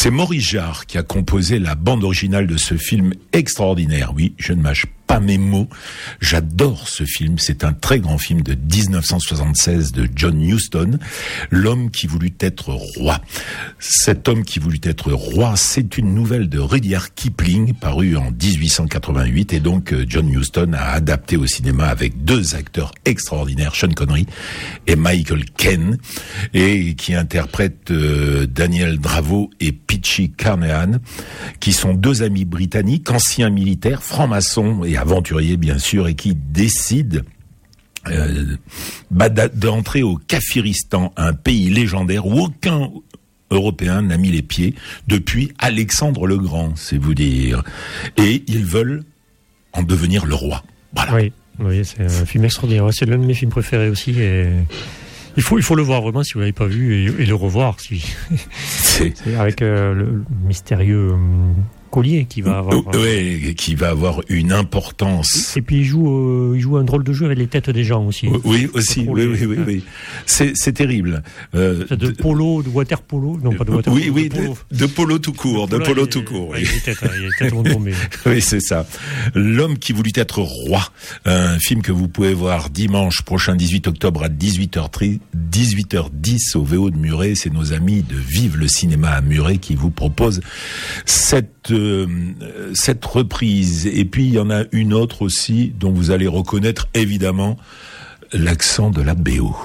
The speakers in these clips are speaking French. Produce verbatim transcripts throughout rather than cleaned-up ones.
C'est Maurice Jarre qui a composé la bande originale de ce film extraordinaire. Oui, je ne mâche pas mes mots. J'adore ce film. C'est un très grand film de dix-neuf cent soixante-seize de John Huston, l'homme qui voulut être roi. Cet homme qui voulut être roi, c'est une nouvelle de Rudyard Kipling, parue en dix-huit cent quatre-vingt-huit, et donc John Huston a adapté au cinéma avec deux acteurs extraordinaires, Sean Connery et Michael Caine, et qui interprètent euh, Daniel Dravo et Peachy Carnahan, qui sont deux amis britanniques, anciens militaires, francs-maçons et aventuriers bien sûr, et qui décident euh, bah, d'entrer au Kafiristan, un pays légendaire où aucun Européen n'a mis les pieds depuis Alexandre le Grand, c'est vous dire. Et ils veulent en devenir le roi. Voilà. Oui, oui, c'est un film extraordinaire. C'est l'un de mes films préférés aussi. Et il faut, il faut le voir vraiment si vous l'avez pas vu, et, et le revoir si. C'est, c'est avec euh, le mystérieux euh, collier qui va avoir. Euh, oui, qui va avoir une importance. Et puis il joue, euh, il joue un drôle de jeu avec les têtes des gens aussi. Oui, aussi. Oui, oui, oui, oui. C'est, c'est terrible. Euh, de, de polo, de water polo, non pas de water. Oui, oui, de polo, de, de polo tout court, de, de polo tout court. Oui. Il y a les têtes, il y a les têtes vont tomber. Oui, c'est ça. L'homme qui voulut être roi. Un film que vous pouvez voir dimanche prochain, dix-huit octobre à dix-huit heures dix au V O de Muret. C'est nos amis de Vive le cinéma à Muret qui vous proposent cette euh, cette reprise. Et puis il y en a une autre aussi dont vous allez reconnaître évidemment l'accent de la B O.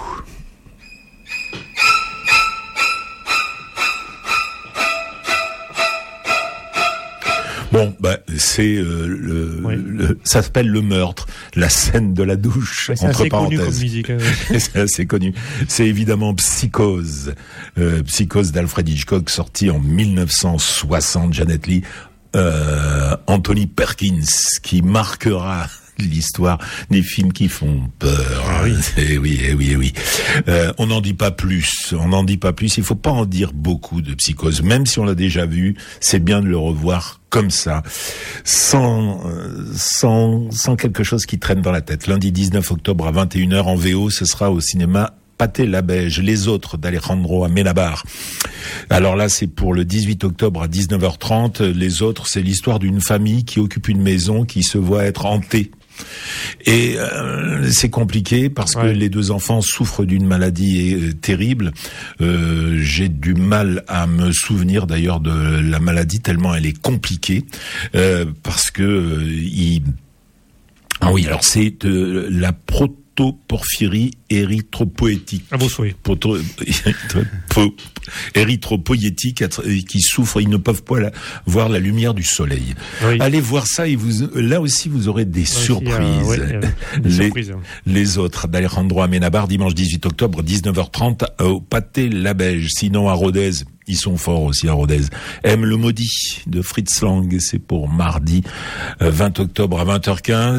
Bon, bah c'est euh, le, oui. le, ça s'appelle Le Meurtre, la scène de la douche, ouais, c'est entre assez parenthèses. Connu comme musique, hein. C'est assez connu. C'est évidemment Psychose, euh, Psychose d'Alfred Hitchcock, sorti en mille neuf cent soixante. Janet Leigh, euh, Anthony Perkins, qui marquera l'histoire des films qui font peur. Ah oui. Eh oui, eh oui, eh oui. Euh, on n'en dit pas plus. On n'en dit pas plus. Il faut pas en dire beaucoup de Psychose. Même si on l'a déjà vu, c'est bien de le revoir comme ça, sans, sans, sans quelque chose qui traîne dans la tête. Lundi dix-neuf octobre à vingt et une heures en V O, ce sera au cinéma Pathé Labège, Les Autres d'Alejandro Amenábar. Alors là, c'est pour le dix-huit octobre à dix-neuf heures trente. Les Autres, c'est l'histoire d'une famille qui occupe une maison qui se voit être hantée. Et euh, c'est compliqué parce ouais. que les deux enfants souffrent d'une maladie euh, terrible. Euh, j'ai du mal à me souvenir d'ailleurs de la maladie tellement elle est compliquée euh, parce que euh, il... ah oui, alors c'est de la proto porphyrie érythropoïétique. À vos souhaits. Érythropoïétique qui souffrent, ils ne peuvent pas la, voir la lumière du soleil. Oui. Allez voir ça et vous, là aussi vous aurez des oui, surprises. Euh, ouais, euh, des les, surprises. Les Autres d'Alejandro Amenábar, dimanche dix-huit octobre, dix-neuf heures trente au Pathé Labège. Sinon à Rodez, ils sont forts aussi à Rodez. Aime le maudit de Fritz Lang, c'est pour mardi vingt octobre à vingt heures quinze.